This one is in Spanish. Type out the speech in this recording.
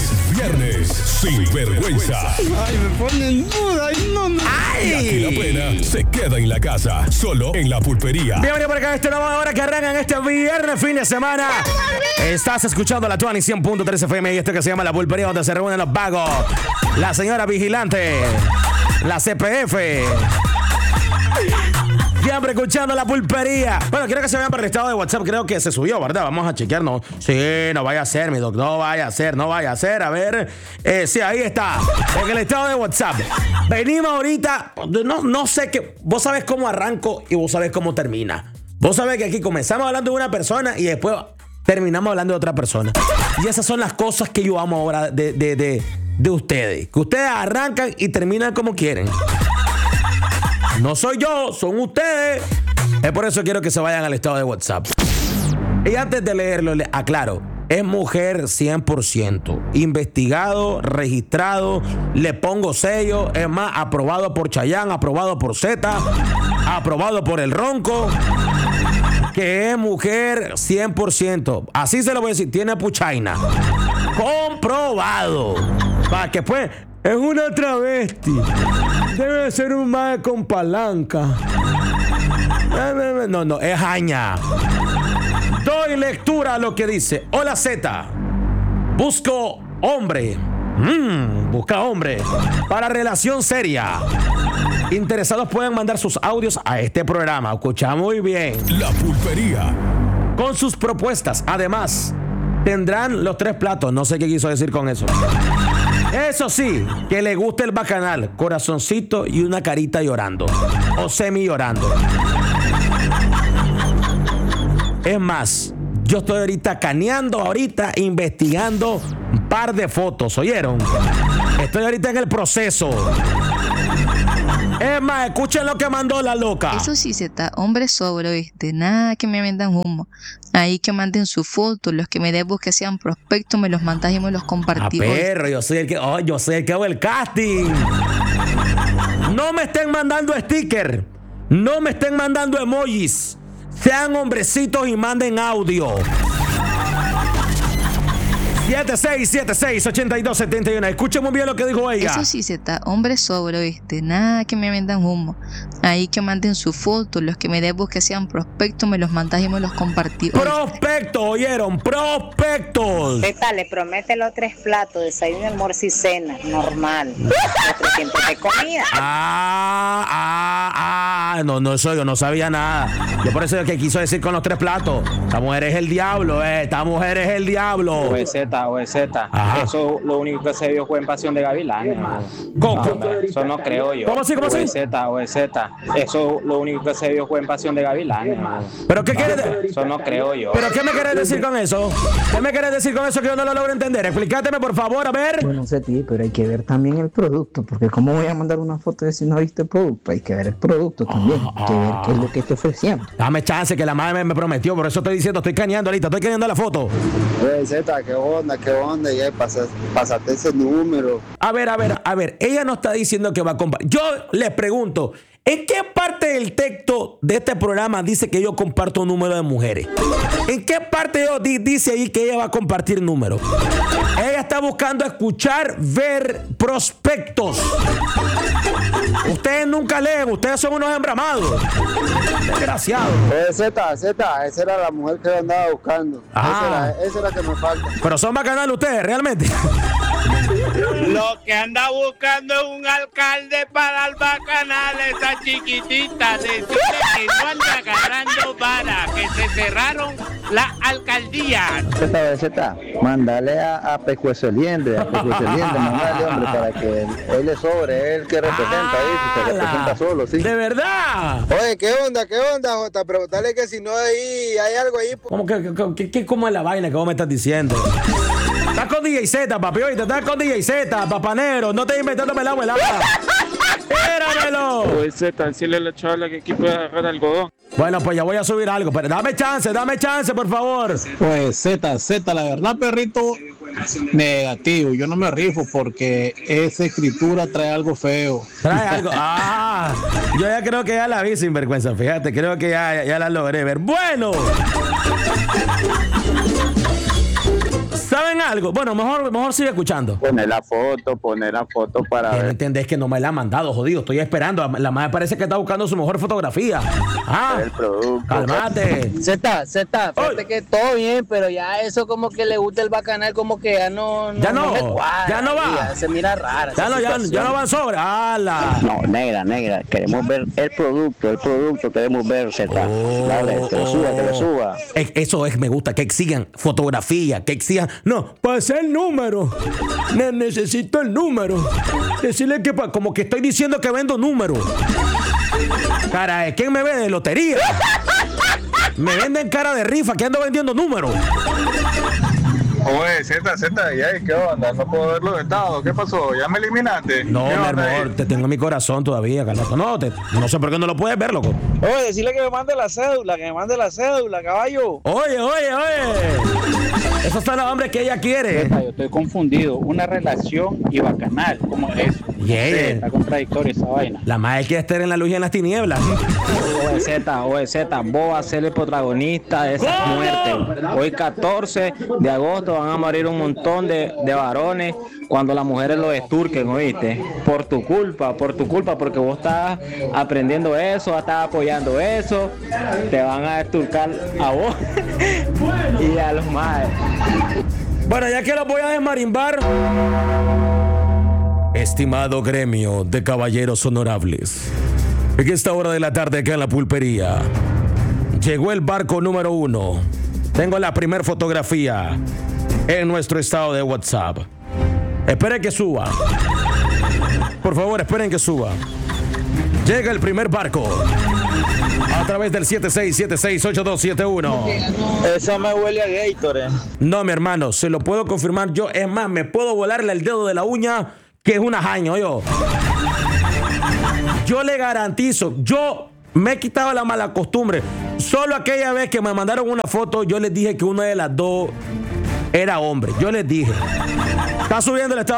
viernes sin vergüenza. Ay, me ponen duda. Y aquí la pena se queda en la casa, solo en La Pulpería. Bienvenido por acá a esta nueva hora que arranca en este viernes, fin de semana. Estás escuchando la Tuani 100.3 FM y esto que se llama La Pulpería, donde se reúnen los vagos, la señora vigilante, la CPF. Siempre escuchando La Pulpería. Bueno, quiero que se vean por el estado de WhatsApp. Creo que se subió, ¿verdad? Vamos a chequearnos. Sí, no vaya a ser, mi doc. No vaya a ser. A ver. Sí, ahí está. En el estado de WhatsApp. Venimos ahorita. No sé qué. Vos sabés cómo arranco y vos sabés cómo termina. Vos sabés que aquí comenzamos hablando de una persona y después terminamos hablando de otra persona. Y esas son las cosas que yo amo ahora de ustedes. Que ustedes arrancan y terminan como quieren. No soy yo, son ustedes. Es por eso quiero que se vayan al estado de WhatsApp. Y antes de leerlo, le aclaro. Es mujer 100%. Investigado, registrado. Le pongo sello. Es más, aprobado por Chayanne, aprobado por Zeta, aprobado por El Ronco. Que es mujer 100%. Así se lo voy a decir. Tiene puchaina. Comprobado. Para que pues... Es una travesti. Debe ser un mae con palanca. No, es jaña. Doy lectura a lo que dice. Hola Z. Busco hombre. Busca hombre. Para relación seria. Interesados pueden mandar sus audios a este programa. Escucha muy bien. La Pulpería. Con sus propuestas. Además, tendrán los 3 platos. No sé qué quiso decir con eso. Eso sí, que le guste el bacanal, corazoncito y una carita llorando. O semi llorando. Es más, yo estoy ahorita caneando, investigando un par de fotos, ¿oyeron? Estoy ahorita en el proceso. Es más, escuchen lo que mandó la loca. Eso sí, Z, hombre sobra, ¿viste? Nada que me vendan humo. Ahí que manden su foto, los que me debo que sean prospectos, me los mandas y me los compartimos. Perro, yo soy el que hago el casting. No me estén mandando sticker. No me estén mandando emojis. Sean hombrecitos y manden audio. 7676-8271. Escuchen muy bien lo que dijo ella. Eso sí, Z, hombre sobra, ¿viste? Nada que me vendan humo. Ahí que manden su foto, los que me debo que sean prospectos, me los mandas y me los compartimos. Prospectos, ¿oyeron? Prospectos. Z, le promete los 3 platos, desayuno, almuerzo y cena, normal. Otro tiempo de comida. No, eso yo no sabía nada. Yo por eso es que quiso decir con los 3 platos. Esta mujer es el diablo, Esta mujer es el diablo. OZ. Eso lo único que se vio fue en Pasión de Gavilanes. Eso no creo yo. ¿Cómo así? OZ. Eso lo único que se vio fue en Pasión de Gavilanes. ¿Pero qué quieres decir? Eso no creo yo. ¿Pero qué me quieres decir con eso? ¿Qué me quieres decir con eso que yo no lo logro entender? Explícateme, por favor, a ver. Bueno, Zeti, pero hay que ver también el producto, porque ¿cómo voy a mandar una foto de si no viste el producto? Hay que ver el producto también. Hay que ver qué es lo que estoy ofreciendo. Dame chance, que la madre me prometió, por eso estoy diciendo, estoy caneando ahorita, estoy caneando la foto. Oye, Z, qué onda, ya pasaste ese número. A ver, ella no está diciendo que va a compartir. Yo les pregunto, ¿en qué parte del texto de este programa dice que yo comparto un número de mujeres? ¿En qué parte dice ahí que ella va a compartir números? Ella está buscando escuchar, ver prospectos. Ustedes nunca leen, ustedes son unos embramados. Desgraciados. Z, esa era la mujer que yo andaba buscando. Esa era que me falta. Pero son bacanales ustedes, realmente. Lo que anda buscando es un alcalde para el bacanal, esa chiquitita. Decirle que no anda agarrando vara, que se cerraron la alcaldía. Z, mandale a Pecueseliende, mandale, hombre, para que él le sobre, él que representa ahí, se representa solo, ¿sí? ¿De verdad? Oye, ¿qué onda, Jota? Preguntarle que si no ahí hay algo ahí. ¿Cómo es la vaina que vos me estás diciendo? Estás con DJ Z, papi, oíste, estás con DJ Z, papanero, no te inventándome la abuela. Espéramelo. Oye, Z, decirle a la chavala que aquí puede agarrar algodón. Bueno, pues ya voy a subir algo, pero dame chance, por favor. Pues Z, la verdad, perrito, negativo. Yo no me rifo porque esa escritura trae algo feo. Trae algo. Yo ya creo que ya la vi sin vergüenza, fíjate, creo que ya la logré ver. Bueno. ¿Saben algo? Bueno, mejor sigue escuchando. Poner la foto para ¿No ver. entendés que no me la ha mandado, jodido? Estoy esperando. La madre parece que está buscando su mejor fotografía. El producto. Cálmate. Z, fíjate que todo bien, pero ya eso como que le gusta el bacanal, como que ya no me cuadra, ya no va. Ya se mira rara. Ya no van sobre. ¡Hala! No, negra, queremos ver el producto queremos ver, Z. Dale, que lo suba. Eso es, me gusta, que exigan fotografía, que exigan. No, pasa el número. Necesito el número. Decirle que como que estoy diciendo que vendo números. Cara, ¿quién me ve de lotería? Me venden cara de rifa, que ando vendiendo números. Oye, Z, ¿y ahí qué onda? No puedo verlo vetado. ¿Qué pasó? ¿Ya me eliminaste? No, mi amor, te tengo en mi corazón todavía, Carlos. No sé por qué no lo puedes ver, loco. Oye, decirle que me mande la cédula, caballo. Oye. Esos son los hombres que ella quiere. Yo estoy confundido. Una relación y bacanal. ¿Cómo es eso? Está contradictoria esa vaina. La madre quiere estar en la luz y en las tinieblas. Oye, Z, vos vas a ser el protagonista de esa muerte. Hoy 14 de agosto van a morir un montón de varones cuando las mujeres lo esturquen, ¿oíste? Por tu culpa, porque vos estás aprendiendo eso, estás apoyando eso, te van a esturcar a vos y a los más. Bueno, ya que los voy a desmarimbar, estimado gremio de caballeros honorables, en esta hora de la tarde acá en la pulpería llegó el barco número 1. Tengo la primera fotografía en nuestro estado de WhatsApp. Esperen que suba. Por favor, esperen que suba. Llega el primer barco a través del 76768271. Eso me huele a Gatorade. No, mi hermano, se lo puedo confirmar yo. Es más, me puedo volarle el dedo de la uña, que es una jaña, yo le garantizo, yo me he quitado la mala costumbre. Solo aquella vez que me mandaron una foto, yo les dije que una de las dos era hombre. Yo les dije. Está subiendo el estado